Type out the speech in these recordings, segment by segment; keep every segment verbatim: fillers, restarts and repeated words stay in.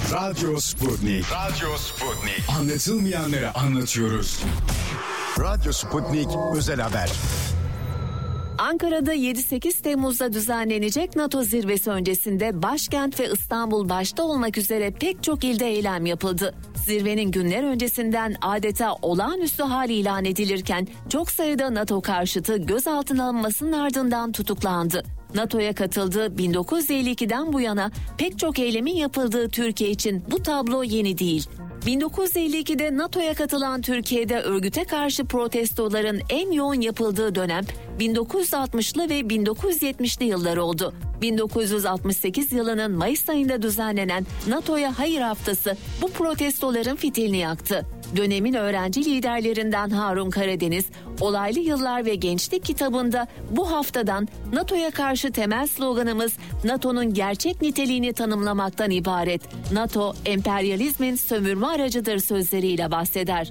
Radyo Sputnik. Radyo Sputnik. Anlatılmayanları anlatıyoruz. Radyo Sputnik özel haber. Ankara'da yedi sekiz Temmuz'da düzenlenecek NATO zirvesi öncesinde başkent ve İstanbul başta olmak üzere pek çok ilde eylem yapıldı. Zirvenin günler öncesinden adeta olağanüstü hal ilan edilirken çok sayıda NATO karşıtı gözaltına alınmasının ardından tutuklandı. NATO'ya katıldığı bin dokuz yüz elli ikiden bu yana pek çok eylemin yapıldığı Türkiye için bu tablo yeni değil. bin dokuz yüz elli ikide NATO'ya katılan Türkiye'de örgüte karşı protestoların en yoğun yapıldığı dönem bin dokuz yüz altmışlı ve bin dokuz yüz yetmişli yıllar oldu. bin dokuz yüz altmış sekiz yılının Mayıs ayında düzenlenen NATO'ya hayır haftası bu protestoların fitilini yaktı. Dönemin öğrenci liderlerinden Harun Karadeniz, Olaylı Yıllar ve Gençlik kitabında bu haftadan NATO'ya karşı temel sloganımız NATO'nun gerçek niteliğini tanımlamaktan ibaret. NATO, emperyalizmin sömürme aracıdır sözleriyle bahseder.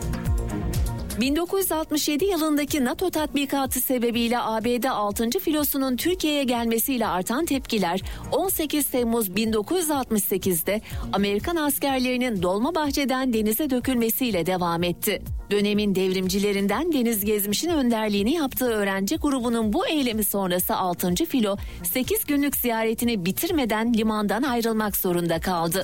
bin dokuz yüz altmış yedi yılındaki NATO tatbikatı sebebiyle A B D altıncı filosunun Türkiye'ye gelmesiyle artan tepkiler on sekiz Temmuz bin dokuz yüz altmış sekizde Amerikan askerlerinin Dolmabahçe'den denize dökülmesiyle devam etti. Dönemin devrimcilerinden Deniz Gezmiş'in önderliğini yaptığı öğrenci grubunun bu eylemi sonrası altıncı filo sekiz günlük ziyaretini bitirmeden limandan ayrılmak zorunda kaldı.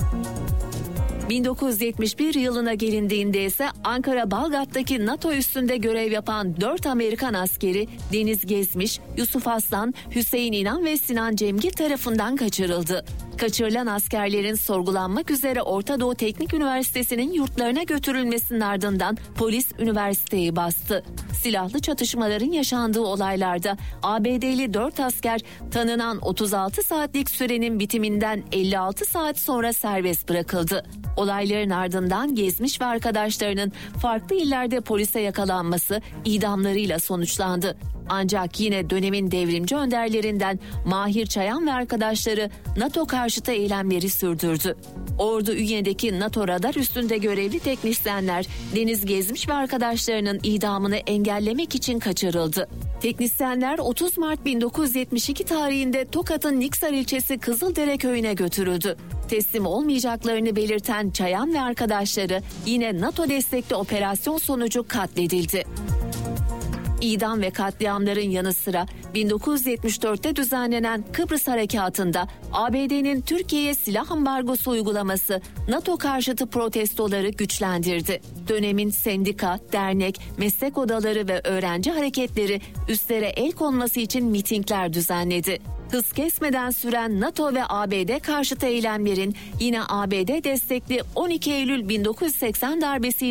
bin dokuz yüz yetmiş bir yılına gelindiğinde ise Ankara Balgat'taki NATO üssünde görev yapan dört Amerikan askeri Deniz Gezmiş, Yusuf Aslan, Hüseyin İnan ve Sinan Cemgir tarafından kaçırıldı. Kaçırılan askerlerin sorgulanmak üzere Orta Doğu Teknik Üniversitesi'nin yurtlarına götürülmesinin ardından polis üniversiteyi bastı. Silahlı çatışmaların yaşandığı olaylarda A B D'li dört asker tanınan otuz altı saatlik sürenin bitiminden elli altı saat sonra serbest bırakıldı. Olayların ardından Gezmiş ve arkadaşlarının farklı illerde polise yakalanması idamlarıyla sonuçlandı. Ancak yine dönemin devrimci önderlerinden Mahir Çayan ve arkadaşları NATO karşıtı eylemleri sürdürdü. Ordu Ünye'deki NATO radar üstünde görevli teknisyenler Deniz Gezmiş ve arkadaşlarının idamını engellemek için kaçırıldı. Teknisyenler otuz Mart bin dokuz yüz yetmiş iki tarihinde Tokat'ın Niksar ilçesi Kızıldere köyüne götürüldü. Teslim olmayacaklarını belirten Çayan ve arkadaşları yine NATO destekli operasyon sonucu katledildi. İdam ve katliamların yanı sıra bin dokuz yüz yetmiş dörtte düzenlenen Kıbrıs Harekatı'nda A B D'nin Türkiye'ye silah ambargosu uygulaması NATO karşıtı protestoları güçlendirdi. Dönemin sendika, dernek, meslek odaları ve öğrenci hareketleri üslere el konması için mitingler düzenledi. Hız kesmeden süren NATO ve A B D karşıtı eylemlerin yine A B D destekli on iki Eylül bin dokuz yüz seksen darbesi